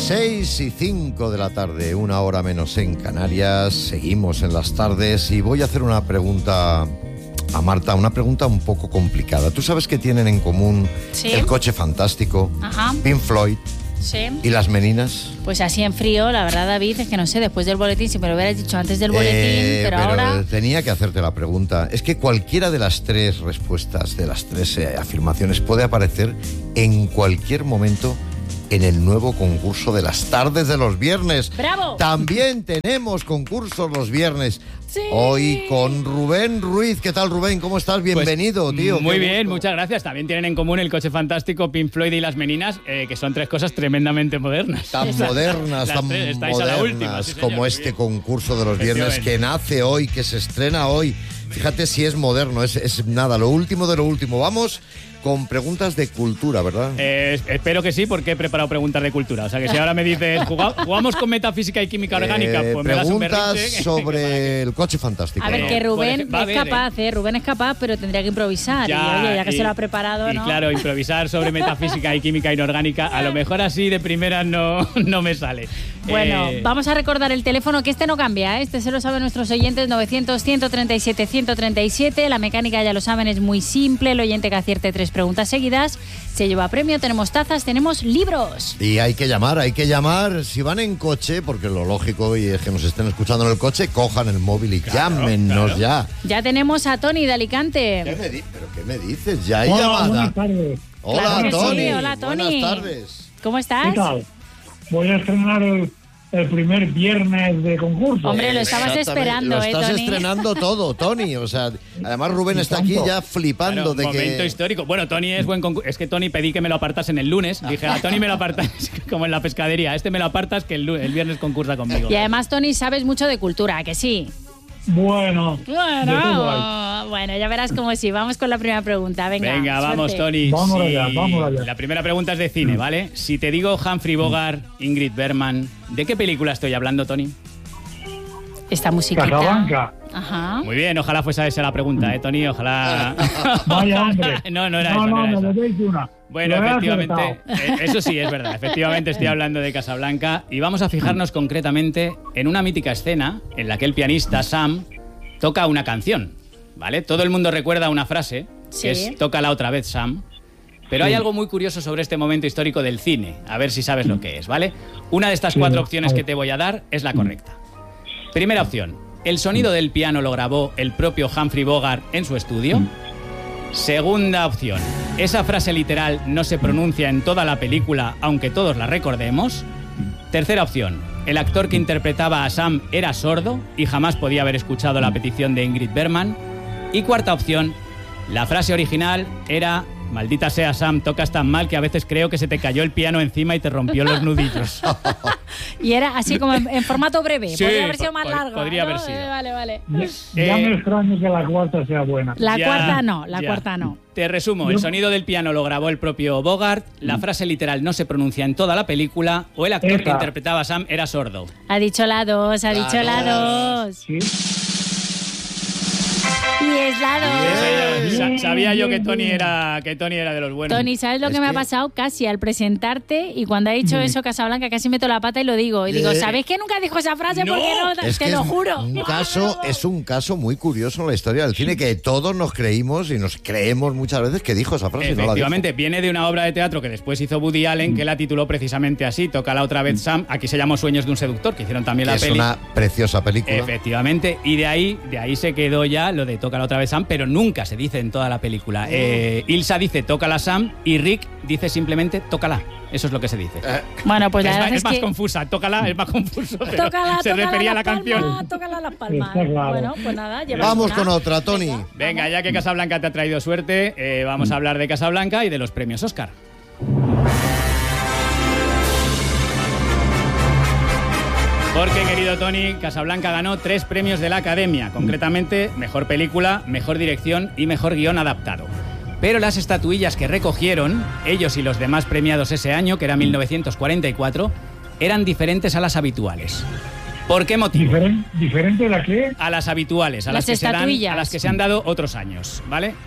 6:05 de la tarde, 1 hora menos en Canarias. Seguimos en las tardes y voy a hacer una pregunta a Marta, una pregunta un poco complicada. ¿Tú sabes que tienen en común el Coche Fantástico, Pink Floyd y las Meninas? Pues así en frío, la verdad, David, es que no sé, después del boletín, si me lo hubieras dicho antes del boletín, pero ahora... Tenía que hacerte la pregunta. Es que cualquiera de las tres respuestas, de las tres afirmaciones, puede aparecer en cualquier momento en el nuevo concurso de las tardes de los viernes. ¡Bravo! También tenemos concursos los viernes. Sí. Hoy con Rubén Ruiz. ¿Qué tal, Rubén? ¿Cómo estás? Bienvenido, pues, tío. Muy bien, muchas gracias. También tienen en común el Coche Fantástico, Pink Floyd y las Meninas, que son tres cosas tremendamente modernas. Tan modernas, tan modernas sí, como este concurso de los viernes que nace hoy, que se estrena hoy. Fíjate si es moderno, es nada, lo último de lo último. Vamos con preguntas de cultura, ¿verdad? Espero que sí, porque he preparado preguntas de cultura. O sea, que si ahora me dices, ¿jugamos con metafísica y química orgánica? Pues me das un preguntas berrinche. sobre el Coche Fantástico. A ver, que Rubén es capaz, Rubén es capaz, pero tendría que improvisar. Ya que se lo ha preparado, ¿no? Y claro, improvisar sobre metafísica y química inorgánica, a lo mejor así de primera no me sale. Bueno, vamos a recordar el teléfono, que este no cambia, ¿eh? Este se lo saben nuestros oyentes, 900-137-137. La mecánica, ya lo saben, es muy simple. El oyente que acierte 3 preguntas seguidas se lleva premio. Tenemos tazas, tenemos libros. Y hay que llamar. Si van en coche, porque lo lógico y es que nos estén escuchando en el coche, cojan el móvil y llámenos ya. Ya tenemos a Tony de Alicante. ¿Pero qué me dices? Ya hay llamada. Buenas tardes. Hola, Claro que Tony. sí. Hola, Tony. Buenas tardes. ¿Cómo estás? ¿Qué tal? Voy a estrenar el primer viernes de concurso. Hombre, lo estabas esperando, Lo estás Tony. estrenando todo, Tony. O sea, además Rubén está aquí ya flipando de que... Momento histórico. Bueno, Tony es buen concurso. Es que Tony pedí que me lo apartasen el lunes. Dije, a Tony me lo apartas, como en la pescadería. Me lo apartas que el viernes concursa conmigo. Y además, Tony, sabes mucho de cultura, ¿a que sí? Bueno, ya verás cómo sí. Vamos con la primera pregunta. Venga, vamos, Tony. Vamos allá. La primera pregunta es de cine, ¿vale? Si te digo Humphrey Bogart, Ingrid Bergman, ¿de qué película estoy hablando, Tony? Esta musiquita. Casablanca. Ajá. Muy bien, ojalá fuese esa la pregunta, Tony, ojalá... Vaya, hombre. No era esa. me deis una. Bueno, efectivamente, eso sí es verdad. Efectivamente estoy hablando de Casablanca y vamos a fijarnos concretamente en una mítica escena en la que el pianista Sam toca una canción, ¿vale? Todo el mundo recuerda una frase, que es "tócala otra vez, Sam". Pero hay algo muy curioso sobre este momento histórico del cine, a ver si sabes lo que es, ¿vale? Una de estas 4 opciones que te voy a dar es la correcta. Primera opción, el sonido del piano lo grabó el propio Humphrey Bogart en su estudio. Segunda opción, esa frase literal no se pronuncia en toda la película, aunque todos la recordemos. Tercera opción, el actor que interpretaba a Sam era sordo y jamás podía haber escuchado la petición de Ingrid Bergman. Y cuarta opción, la frase original era: "Maldita sea, Sam, tocas tan mal que a veces creo que se te cayó el piano encima y te rompió los nudillos". Y era así como en formato breve. Sí, podría haber sido más largo. podría ¿no? haber sido. Vale. Ya me extraño que la cuarta sea buena. La cuarta no. Te resumo, el sonido del piano lo grabó el propio Bogart, la frase literal no se pronuncia en toda la película, o el actor que interpretaba a Sam era sordo. Ha dicho la 2, dicho la 2. Sí. Y es la 2. Sabía yo que Tony era de los buenos. Tony, ¿sabes lo que me ha pasado? Casi al presentarte, y cuando ha dicho eso Casablanca, casi meto la pata y lo digo. Y digo, ¿sabes que nunca dijo esa frase? No. Porque no, te lo juro. Es un caso muy curioso en la historia del cine, que todos nos creímos y nos creemos muchas veces que dijo esa frase. Efectivamente, no la dijo. viene de una obra de teatro que después hizo Woody Allen, que la tituló precisamente así, "Tócala otra vez, Sam". Aquí se llamó Sueños de un seductor, que hicieron también la peli. Es una preciosa película. Efectivamente, y de ahí se quedó ya lo de "tócala otra vez, Sam", pero nunca se dice en toda la película. Ilsa dice "tócala, Sam", y Rick dice simplemente "tócala". Eso es lo que se dice. Bueno, pues la verdad es más que... confusa. "Tócala" es más confuso, pero Tócala, se refería a la palmas, canción. Tócala las palmas. Está claro. Bueno, pues nada, Vamos con otra, Tony. Venga, ya que Casablanca te ha traído suerte, vamos a hablar de Casablanca y de los premios Oscar. Porque, querido Tony, Casablanca ganó 3 premios de la Academia, concretamente Mejor Película, Mejor Dirección y Mejor Guión Adaptado. Pero las estatuillas que recogieron, ellos y los demás premiados ese año, que era 1944, eran diferentes a las habituales. ¿Por qué motivo? ¿Diferente de la qué? A las habituales, a las que se han dado otros años, ¿vale?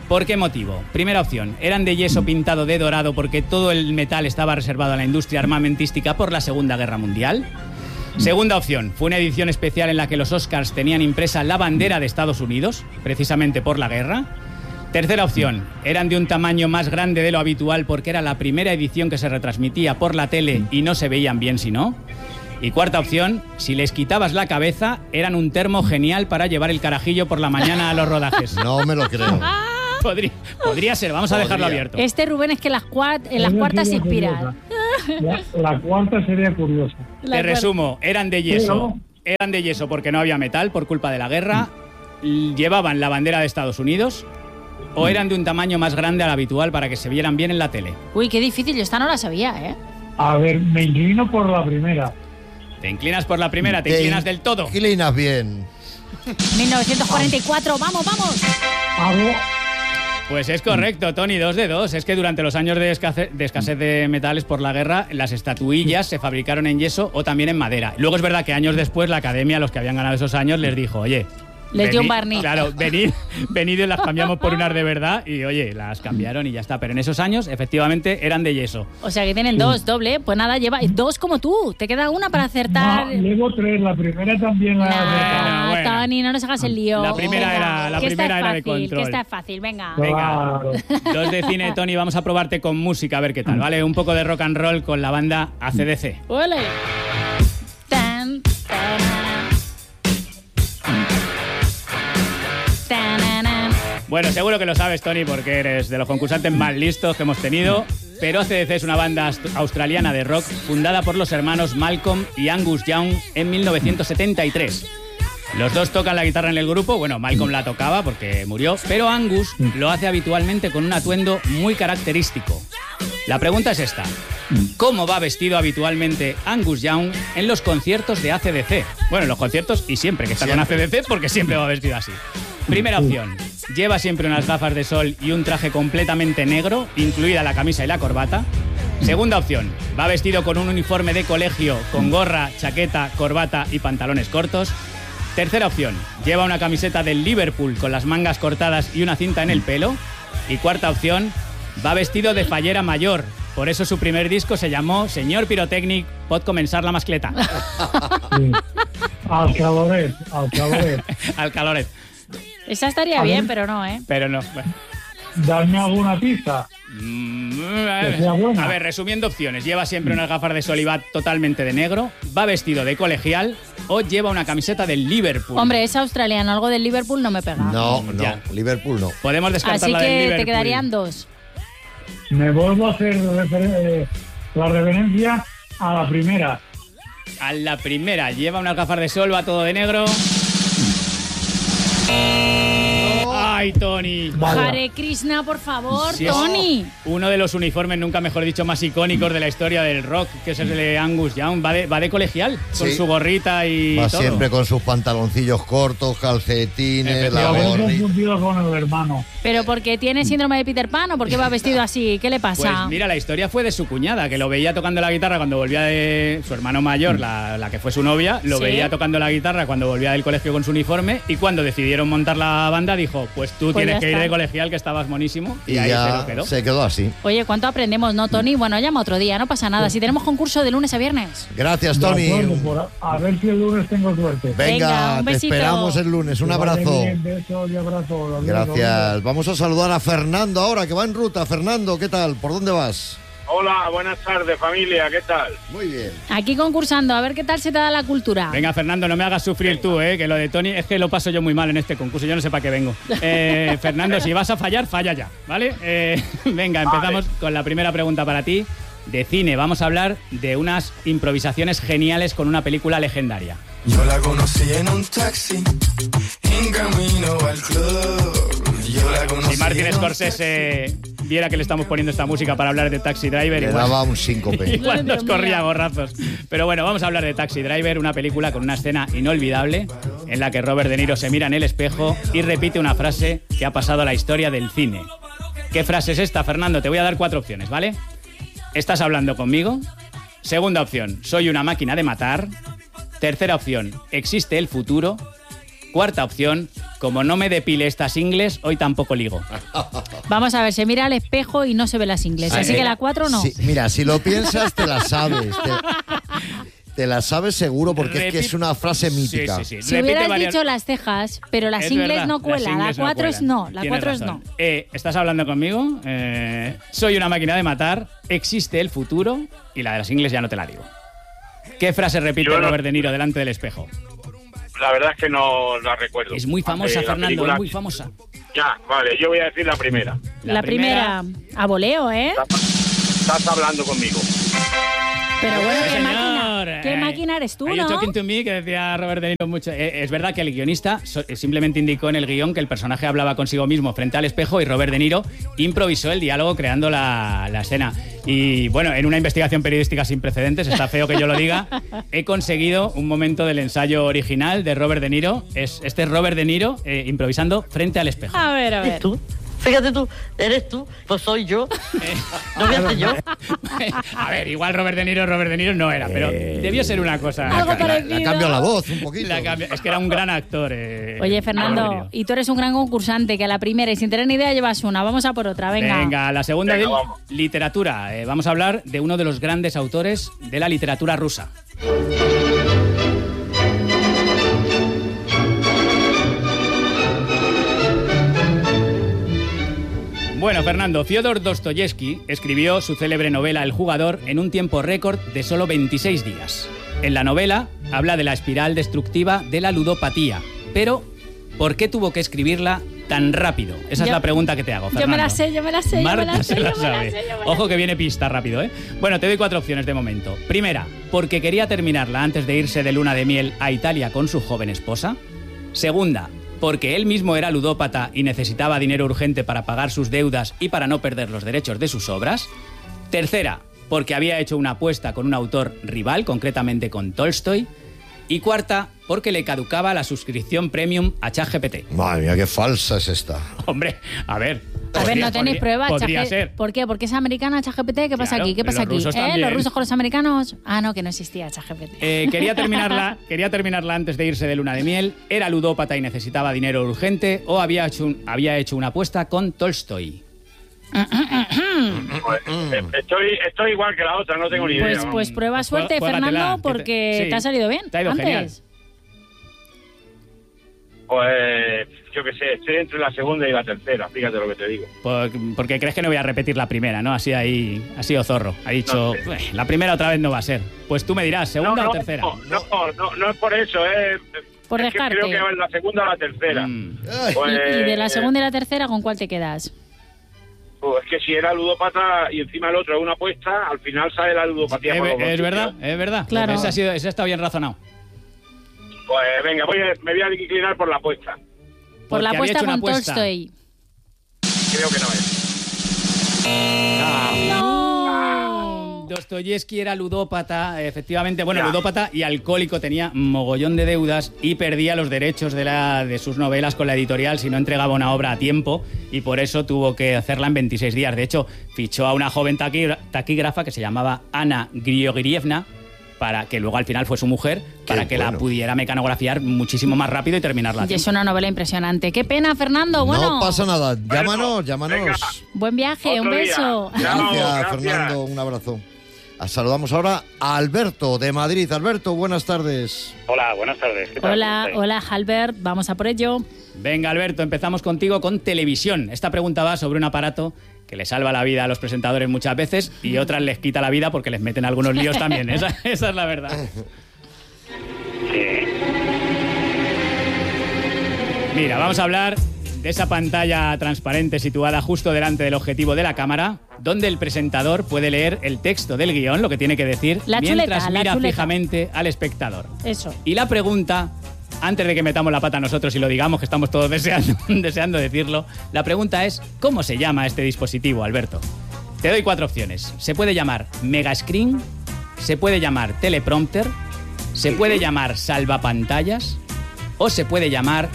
¿Por qué motivo? Primera opción, eran de yeso pintado de dorado porque todo el metal estaba reservado a la industria armamentística por la Segunda Guerra Mundial. Segunda opción, fue una edición especial en la que los Oscars tenían impresa la bandera de Estados Unidos, precisamente por la guerra. Tercera opción, eran de un tamaño más grande de lo habitual porque era la primera edición que se retransmitía por la tele y no se veían bien si no. Y cuarta opción, si les quitabas la cabeza, eran un termo genial para llevar el carajillo por la mañana a los rodajes. No me lo creo. Podría ser, vamos a dejarlo abierto. Rubén, es que en las cuartas se inspira. La cuarta sería curiosa. Te resumo, eran de yeso. Eran de yeso porque no había metal por culpa de la guerra. Llevaban la bandera de Estados Unidos. O eran de un tamaño más grande al habitual para que se vieran bien en la tele. Uy, qué difícil, yo esta no la sabía, ¿eh? A ver, me inclino por la primera. Te inclinas por la primera, te inclinas del todo. Te inclinas bien. 1944, vamos. Hago... Pues es correcto, Tony, 2 de 2. Es que durante los años de escasez de metales por la guerra, las estatuillas se fabricaron en yeso o también en madera. Luego es verdad que años después la academia, los que habían ganado esos años, les dijo, oye... Les dio un barniz. Claro, venid y las cambiamos por unas de verdad y, oye, las cambiaron y ya está. Pero en esos años, efectivamente, eran de yeso. O sea que tienen 2, doble. Pues nada, lleva 2 como tú. Te queda una para acertar. No, llevo 3. La primera también la... Bueno. Tony, no nos hagas el lío. La primera era de control. Que está fácil, venga. Claro. 2 de cine, Tony. Vamos a probarte con música, a ver qué tal, ¿vale? Un poco de rock and roll con la banda AC/DC. ¡Ole! Bueno, seguro que lo sabes, Tony, porque eres de los concursantes más listos que hemos tenido. Pero AC/DC es una banda australiana de rock fundada por los hermanos Malcolm y Angus Young en 1973. Los dos tocan la guitarra en el grupo. Bueno, Malcolm la tocaba porque murió, pero Angus lo hace habitualmente con un atuendo muy característico. La pregunta es esta. ¿Cómo va vestido habitualmente Angus Young en los conciertos de AC/DC? Bueno, en los conciertos y siempre que está con AC/DC porque siempre va vestido así. Primera opción, lleva siempre unas gafas de sol y un traje completamente negro, incluida la camisa y la corbata. Segunda opción, va vestido con un uniforme de colegio, con gorra, chaqueta, corbata y pantalones cortos. Tercera opción, lleva una camiseta del Liverpool con las mangas cortadas y una cinta en el pelo. Y cuarta opción, va vestido de fallera mayor. Por eso su primer disco se llamó Señor Pirotècnic, pot comenzar la mascleta. Sí. Al caloret. Al caloret. Esa estaría bien, pero no, ¿eh? Pero no. Bueno. Darme alguna pista. A ver, resumiendo opciones. Lleva siempre unas gafas de sol y va totalmente de negro. Va vestido de colegial o lleva una camiseta del Liverpool. Hombre, es australiano. Algo del Liverpool no me pega. No, Ya. Liverpool no. Podemos descartar la del Así Liverpool. que te quedarían 2. Me vuelvo a hacer la referencia a la primera. A la primera. Lleva unas gafas de sol, va todo de negro. ¡Ay, Tony! Hare Krishna, por favor, Sí, Tony. Uno de los uniformes, nunca mejor dicho, más icónicos de la historia del rock, que es el de Angus Young. Va de colegial, con Sí. su gorrita y Va todo. siempre con sus pantaloncillos cortos, calcetines, la Lo habré gorri. confundido con el hermano. Pero porque tiene síndrome de Peter Pan o porque va vestido así. ¿Qué le Pues pasa? mira, la historia fue de su cuñada, que lo veía tocando la guitarra cuando volvía de su hermano mayor, la que fue su novia, lo Sí. veía tocando la guitarra cuando volvía del colegio con su uniforme, y cuando decidieron montar la banda dijo, pues tú Pues tienes ya que ir está. de colegial, que estabas monísimo, y, Y ahí se ya lo quedó. se quedó así. Oye, ¿cuánto aprendemos, no, Tony? Bueno, llama otro día, no pasa nada. Si tenemos concurso de lunes a viernes. Gracias, De Tony. acuerdo, a ver si el lunes tengo suerte. Venga, Venga, un te besito. esperamos el lunes. Un Que vaya abrazo. bien, besos y abrazos. Adiós, Gracias. Vamos a saludar a Fernando ahora, que va en ruta. Fernando, ¿qué tal? ¿Por dónde vas? Hola, buenas tardes familia, ¿qué tal? Muy bien. Aquí concursando, a ver qué tal se te da la cultura. Venga, Fernando, no me hagas sufrir tú, que lo de Tony es que lo paso yo muy mal en este concurso, yo no sé para qué vengo. Fernando, si vas a fallar, falla ya, ¿vale? Venga, empezamos con la primera pregunta para ti. De cine, vamos a hablar de unas improvisaciones geniales con una película legendaria. Yo la conocí en un taxi, en camino al club. Yo la conocí. Si Martin en un Scorsese viera que le estamos poniendo esta música para hablar de Taxi Driver, Le daba un síncope. igual nos Dios corría mío. gorrazos. Pero bueno, vamos a hablar de Taxi Driver, una película con una escena inolvidable en la que Robert De Niro se mira en el espejo y repite una frase que ha pasado a la historia del cine. ¿Qué frase es esta, Fernando? Te voy a dar 4 opciones, ¿vale? ¿Estás hablando conmigo? Segunda opción, soy una máquina de matar. Tercera opción, existe el futuro. Cuarta opción, como no me depile estas ingles, hoy tampoco ligo. Vamos a ver, se mira al espejo y no se ve las ingles, así que la 4 no. Sí, mira, si lo piensas, te la sabes. Te la sabes seguro porque es que es una frase mítica. Sí. Si hubieras dicho las cejas, pero las ingles no cuelan, la 4 es no, la 4 es no. ¿Estás hablando conmigo? Soy una máquina de matar, existe el futuro y la de las ingles ya no te la digo. ¿Qué frase repite Robert De Niro delante del espejo? La verdad es que no la recuerdo. Es muy famosa, Fernando, es muy famosa. Ya, vale, yo voy a decir la primera. La primera, a voleo, ¿eh? Estás hablando conmigo. Pero bueno, Sí, ¿qué señor. máquina? ¿Qué máquina eres tú, Are you no? talking to me, que decía Robert De Niro mucho. Es verdad que el guionista simplemente indicó en el guión que el personaje hablaba consigo mismo frente al espejo y Robert De Niro improvisó el diálogo creando la escena. Y bueno, en una investigación periodística sin precedentes, está feo que yo lo diga, he conseguido un momento del ensayo original de Robert De Niro. Este es Robert De Niro improvisando frente al espejo. A ver, a ver. ¿Tú? Fíjate tú, eres tú, pues soy yo. No voy a ser yo. A ver, igual Robert De Niro no era, pero debió ser una cosa. Algo Le parecido. cambio la voz un poquito. Es que era un gran actor. Oye, Robert De Fernando, Niro. y tú eres un gran concursante, que a la primera y sin tener ni idea llevas una. Vamos a por otra, venga. Venga, la segunda Venga, de vamos. literatura. Vamos a hablar de uno de los grandes autores de la literatura rusa. Bueno, Fernando, Fyodor Dostoyevsky escribió su célebre novela El jugador en un tiempo récord de solo 26 días. En la novela habla de la espiral destructiva de la ludopatía. Pero, ¿por qué tuvo que escribirla tan rápido? Esa es Yo- la pregunta que te hago, Fernando. Yo me la sé, yo me la sé, yo me Marta la sé, se la yo me la sabe. sé, yo me la Ojo sé. que viene pista rápido, ¿eh? Bueno, te doy 4 opciones de momento. Primera, porque quería terminarla antes de irse de luna de miel a Italia con su joven esposa. Segunda, porque él mismo era ludópata y necesitaba dinero urgente para pagar sus deudas y para no perder los derechos de sus obras. Tercera, porque había hecho una apuesta con un autor rival, concretamente con Tolstoy. Y cuarta, porque le caducaba la suscripción premium a ChatGPT. Madre mía, qué falsa es esta. Hombre, a ver. A ver, no tenéis pruebas. Podría Chat- ser. ¿Por qué? ¿Porque es americana ChatGPT? ¿Qué pasa Claro, aquí? ¿Qué pasa los aquí? rusos también. ¿Los rusos con los americanos? Ah, no, que no existía ChatGPT. Quería terminarla antes de irse de luna de miel. Era ludópata y necesitaba dinero urgente. O había hecho una apuesta con Tolstoy. Pues, estoy igual que la otra, no tengo ni idea. Pues prueba suerte, Juégatela, Fernando, que porque sí, te ha salido bien. te ha ido antes. genial. Pues yo qué sé, estoy entre la segunda y la tercera, fíjate lo que te digo. Porque crees que no voy a repetir la primera, ¿no? Así ahí ha sido zorro. Ha dicho, No sé. la primera otra vez no va a ser. Pues tú me dirás, ¿segunda o tercera? No es por eso, Por es que dejarte. creo que es la segunda o la tercera. Pues, Y de la segunda y la tercera, ¿con cuál te quedas? pues es que si era ludópata y encima el otro es una apuesta, al final sale la ludopatía por los dos Es verdad, sitios. es verdad. Claro. Ese está bien razonado. Pues venga, me voy a inclinar por la apuesta. Por la Porque había apuesta hecho una con apuesta. Tolstoy. Creo que no es. ¡No! Dostoyevsky era ludópata, efectivamente, bueno, Ya. ludópata y alcohólico, tenía mogollón de deudas y perdía los derechos de sus novelas con la editorial si no entregaba una obra a tiempo y por eso tuvo que hacerla en 26 días. De hecho, fichó a una joven taquígrafa que se llamaba Ana Grigorievna, para que luego al final fue su mujer, para que la bueno. pudiera mecanografiar muchísimo más rápido y terminarla a Y es tiempo. una novela impresionante. Qué pena, Fernando. Bueno, No pasa nada. Bueno, Llámanos. venga. buen viaje, un Otro día. beso. Chao, Gracias, Fernando. Un abrazo. Saludamos ahora a Alberto de Madrid. Alberto, buenas tardes. Hola, buenas tardes. ¿Qué tal? Hola, ¿Cómo estáis? hola, Albert. Vamos a por ello. Venga, Alberto, empezamos contigo con televisión. Esta pregunta va sobre un aparato que le salva la vida a los presentadores muchas veces y otras les quita la vida porque les meten algunos líos también. Esa es la verdad. Mira, vamos a hablar de esa pantalla transparente situada justo delante del objetivo de la cámara, donde el presentador puede leer el texto del guión, lo que tiene que decir, La mientras chuleta, la mira chuleta. fijamente al espectador. Eso. Y la pregunta, antes de que metamos la pata nosotros y lo digamos, que estamos todos deseando decirlo, la pregunta es, ¿cómo se llama este dispositivo, Alberto? Te doy 4 opciones. Se puede llamar Megascreen, se puede llamar teleprompter, se puede llamar salvapantallas o se puede llamar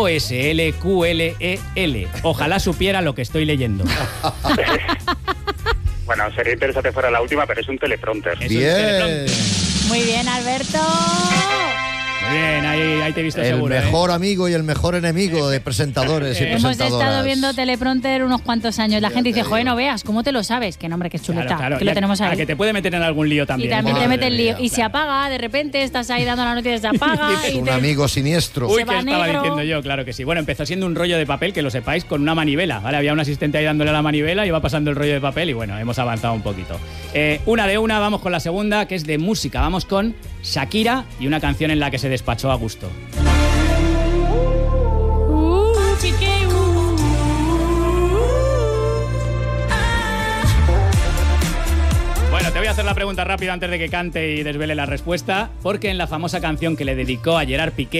OSLQLEL. Ojalá supiera lo que estoy leyendo. Bueno, sería interesante fuera la última, pero es un teleprompter. Es un Bien. teleprompter. Muy bien, Alberto. Muy bien, ahí te he visto el seguro. El mejor amigo y el mejor enemigo de presentadores y presentadoras. Hemos estado viendo teleprompter unos cuantos años. La gente dice, joder, no veas, ¿cómo te lo sabes? Que nombre, que es chuleta, Claro, que lo tenemos ahí. Que te puede meter en algún lío también. Y también te mete el lío. mía. Y se apaga, de repente estás ahí dando la noticia, se apaga. Es y un te... amigo siniestro. Uy, Se que va estaba negro. diciendo yo, claro que sí. Bueno, empezó siendo un rollo de papel, que lo sepáis, con una manivela, ¿vale? Había un asistente ahí dándole a la manivela, iba pasando el rollo de papel y bueno, hemos avanzado un poquito. Una, vamos con la segunda, que es de música. Vamos con Shakira y una canción en la que se despachó a gusto. Bueno, te voy a hacer la pregunta rápida antes de que cante y desvele la respuesta, porque en la famosa canción que le dedicó a Gerard Piqué,